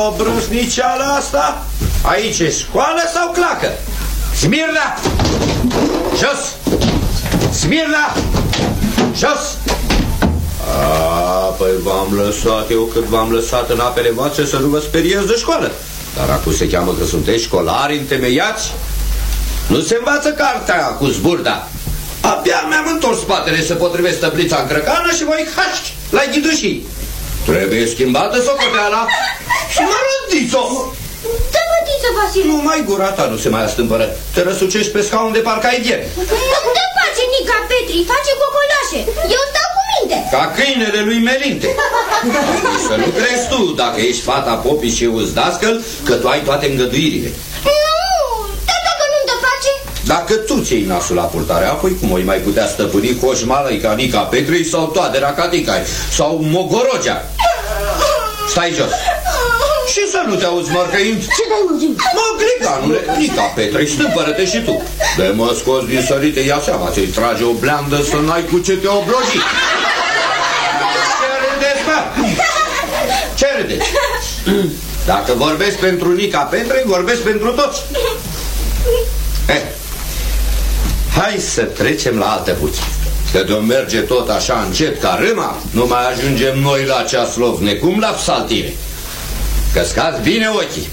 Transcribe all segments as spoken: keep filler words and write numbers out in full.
o brusniceală asta? Aici e școală sau clacă? Smirna! Jos! Smirna! Jos! A, păi v-am lăsat eu cât v-am lăsat în apele voastre să nu vă speriați de școală. Dar acum se cheamă că sunteți școlari întemeiați. Nu se învață cartea cu zburda. Abia mi-am întors spatele să potrivesc tăblița în crăcană și voi haști la ghidușii. Trebuie schimbată socoteala și mă rândiți-o. Da, bătiță, Vasile. Numai gura ta nu se mai astâmpără. Te răsucești pe scaun de parcă ai ieri. Nu te face Nica Petri, face cocolașe. Eu stau cu minte. Ca câinele lui Melinte. Să nu crezi tu, dacă ești fata popii și uzi dascăl, că tu ai toate îngăduirile. Nu, dar dacă nu te face? Dacă tu ți-ai nasul la purtare, apoi cum o mai putea stăpâni Coșmalăica Nica Petri sau Toadera Caticai sau Mogorogea? Stai jos. Și să nu te auzi mărcăind. Ce dai, mă, Jim? Mă, Griganule, Nica Petri, stâmpără-te și tu. De mă scoți din sărite, ia seama, ți-i trage o bleandă să n-ai cu ce te obloji. Ce râdeți, bă? Ce râdeți? Dacă vorbesc pentru Nica Petri, vorbesc pentru toți. Eh, hai să trecem la altă buchi. Că de-o merge tot așa încet ca râma, nu mai ajungem noi la ceaslovne, cum la psaltire. Căscați bine ochii.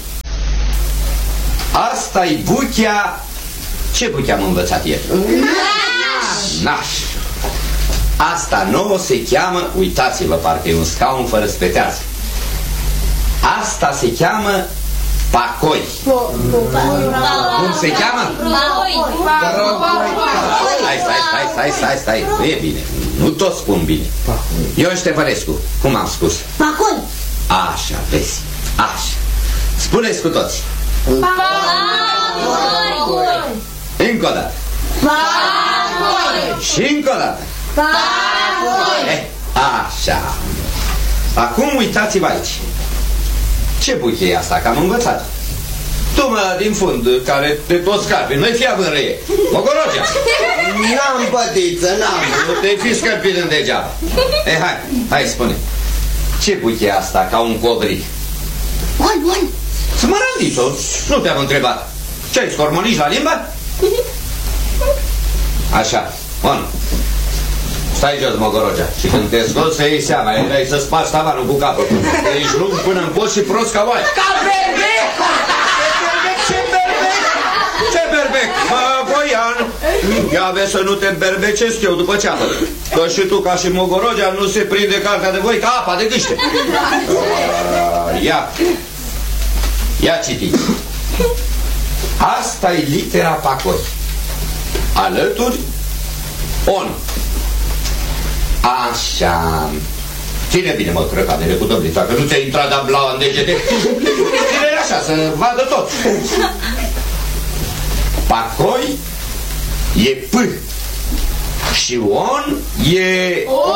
Asta-i buchea. Ce buche am învățat ieri? Naș. Naș. Asta nouă se cheamă, uitați-vă, parcă e un scaun fără speteață. Asta se cheamă pacoi. Cum se cheamă? Stai, stai, stai, stai, stai, stai. Nu e bine, nu tot spun bine. Eu, Ștefănescu, cum am spus? Pacoi. Așa, vezi, așa. Spuneți cu toți. Pacoi. Încă o dată. Pacoi. Și încă o dată. Pacoi. Eh, așa. Acum uitați-vă aici. Ce buche e asta, că am învățat? Tu, mă, din fund, care te tot scarpi, nu-i fi având răie. Mogorogea. N-am, bătiță, n-am. Nu te-ai fi scărpit în degeaba. Eh, hai, hai, spune. Ce buche e asta, ca un covric? On, on. Să mă rândiți-o, nu te-am întrebat. Ce-ai, scormonici la limba? Așa, on. Stai jos, Mogorogea, și când te scoți să iei seama, erai să spargi tavanul cu capul. Ești lung până în post și prost ca oaie. Ca berbec! Ce berbec? Ce berbec? Mă, Voian, ia vezi să nu te berbecesc eu după ceapă. Că și tu, ca și Mogorogea, nu se prinde cartea de voi ca apa de gâște. Ia, ia citiți. Asta-i litera pacoi. Alături, on. Așa. Ține bine, mă, crăcanele cu tăblița, că nu ți-a intrat de-a blaua în degete. Ține-le așa, să vadă tot. Pacoi e P. Și on e O.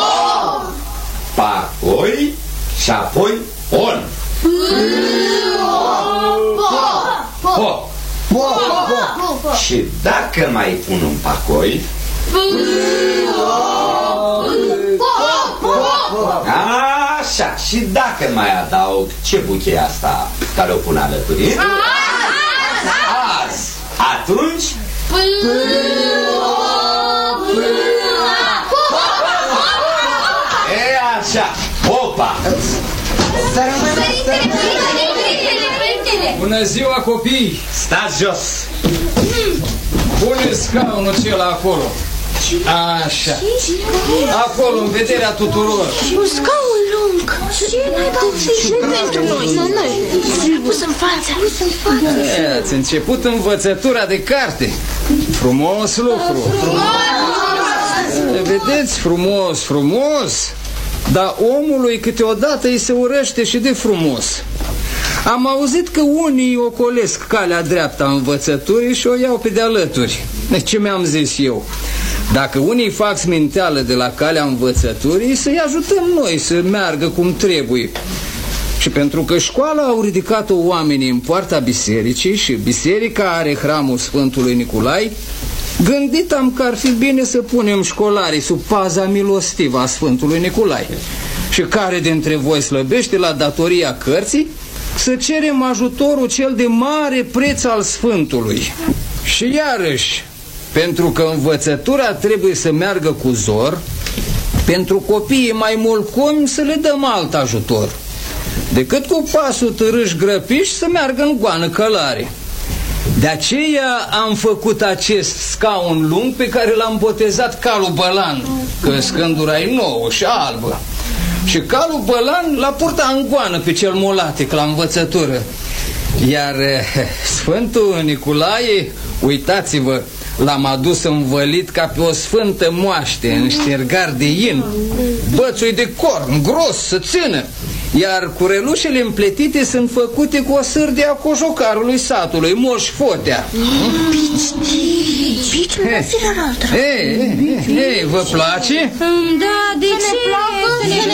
Pacoi și apoi on. Po. Po. Și dacă mai pun un pacoi, așa, și dacă mai adaug, ce buche e asta care o pun alături? Azi. Atunci e așa, opa. Bună ziua, copii! Stați jos. Pune scaunul acela acolo. Așa. Acolo, în vederea tuturor. Un scaun lung. Și pentru noi. Pus în față. Pus în față. Ați început învățătura de carte. Frumos lucru. Vedeți, frumos, frumos. Dar omului câteodată îi se urăște și de frumos. Am auzit că unii ocolesc calea dreaptă a învățăturii și o iau pe de alături. Ce mi-am zis eu? Dacă unii fac sminteală de la calea învățăturii, să-i ajutăm noi să meargă cum trebuie. Și pentru că școala au ridicat-o oamenii în poarta bisericii și biserica are hramul Sfântului Nicolai, gândit am că ar fi bine să punem școlarii sub paza milostivă a Sfântului Nicolai. Și care dintre voi slăbește la datoria cărții, să cerem ajutorul cel de mare preț al Sfântului. Și iarăși, pentru că învățătura trebuie să meargă cu zor, pentru copiii mai molcomi să le dăm alt ajutor, decât cu pasul târâși grăpiși să meargă în goană călare. De aceea am făcut acest scaun lung pe care l-am botezat calul Bălan, că scândura e nouă și albă. Și calul Bălan l-a purtat în goană pe cel molatic la învățătură. Iar Sfântul Nicolae, uitați-vă, l-am adus învălit ca pe o sfântă moaște, în ștergar de in, bățui de corn, gros, să țină. Iar curelușele împletite sunt făcute cu o sârdea cojocarului satului, Moș Fotea. Bici, nu fi la altă. Ei, ei, vă place? Da, de ce? Să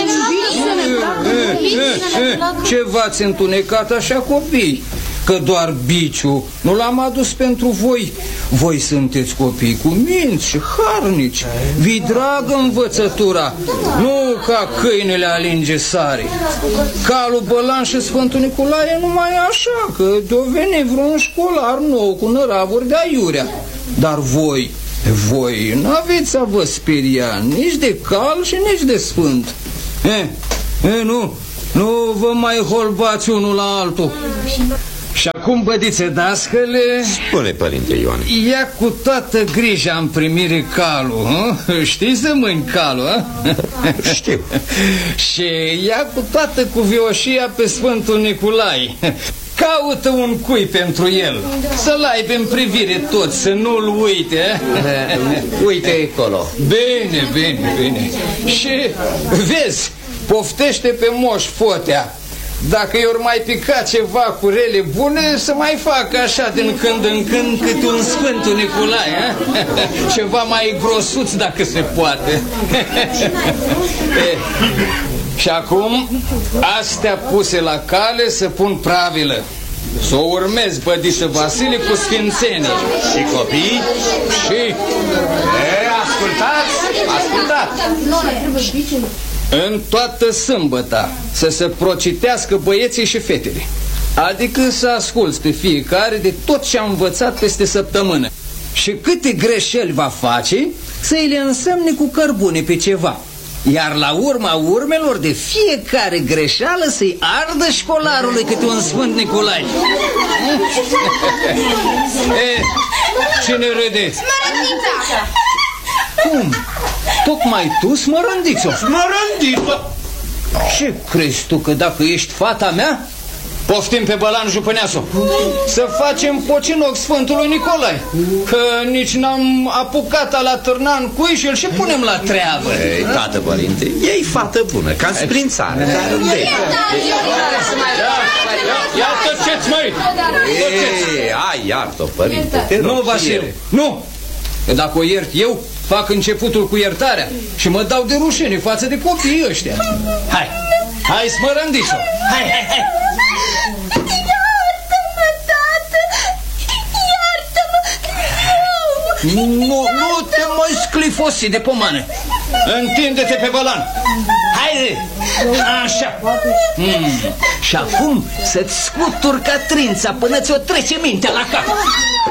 ne placă. Ce v-ați întunecat așa, copii? Că doar biciu nu l-am adus pentru voi. Voi sunteți copii cu minți și harnici. Vi dragă învățătura, nu ca câinele alinge sare. Calul Bălan și Sfântul Nicolae numai așa, că de-o veni vreun școlar nou cu năravuri de aiurea. Dar voi, voi n-aveți să vă speria nici de cal și nici de sfânt. E, e, nu, nu vă mai holbați unul la altul. Și acum, bădițe dascăle, spune, părinte Ioan, ia cu toată grija în primire calul, hă? Știi să mâini calul, hă? Știu. Și ia cu toată cuvioșia pe Sfântul Nicolae. Caută un cui pentru el, să-l aibă în privire tot, să nu-l uite. Uite acolo. Bine, bine, bine. Și vezi, poftește pe Moș Fotea. Dacă i-or mai pica ceva cu rele bune, să mai facă așa din când în când câte un Sfântul Nicolae, a? Ceva mai grosuț dacă se poate. E, și acum, astea puse la cale să pun pravilă. Să o urmez, bădiță Vasile, cu sfințenie. Și copii? Și... E, ascultați, ascultați. În toată sâmbăta să se procitească băieții și fetele, adică să asculți pe fiecare de tot ce a învățat peste săptămână. Și câte greșeli va face, să-i le însemne cu cărbune pe ceva. Iar la urma urmelor de fiecare greșeală să-i ardă școlarului câte un Sfânt Nicolae. E, cine râdeți? Smărănița! Cum? Tocmai tu, Smărândiță? Smărândiță! Ce crezi tu, că dacă ești fata mea? Poftim pe Bălan Jupâneasu să facem pocinoc Sfântului Nicolae, că nici n-am apucat la târnan cui și îl și punem la treabă. Ei, tată, părinte, e fată bună, ca sprințare. Ia tăceți, măi! Ei, ai, iartă-o, părinte. Nu, Vasile, nu! Că dacă o iert eu, fac începutul cu iertarea și mă dau de rușine față de copiii ăștia. Hai, hai, Smărândiță! Hai, hai, hai! Iartă-mă, tată! Iartă-mă! Nu, nu te mai sclifosi de pomană. Întinde-te pe Bălan. Haide! Așa. Mm. Și acum să-ți scuturi Catrința până ți-o trece mintea la cap.